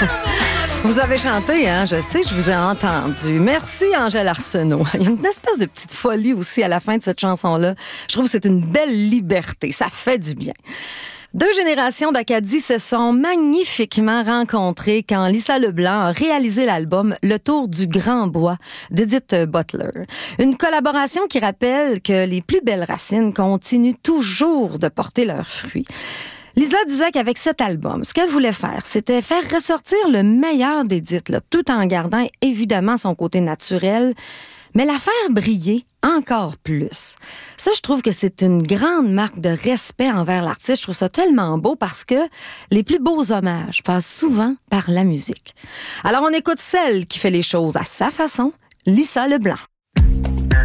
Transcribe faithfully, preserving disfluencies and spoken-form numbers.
Vous avez chanté, hein? Je sais, je vous ai entendu. Merci, Angèle Arsenault. Il y a une espèce de petite folie aussi à la fin de cette chanson-là. Je trouve que c'est une belle liberté. Ça fait du bien. Deux générations d'Acadie se sont magnifiquement rencontrées quand Lisa Leblanc a réalisé l'album Le Tour du Grand Bois d'Edith Butler. Une collaboration qui rappelle que les plus belles racines continuent toujours de porter leurs fruits. Lisa disait qu'avec cet album, ce qu'elle voulait faire, c'était faire ressortir le meilleur d'Edith, là, tout en gardant évidemment son côté naturel, mais la faire briller encore plus. Ça, je trouve que c'est une grande marque de respect envers l'artiste. Je trouve ça tellement beau parce que les plus beaux hommages passent souvent par la musique. Alors, on écoute celle qui fait les choses à sa façon, Lisa Leblanc.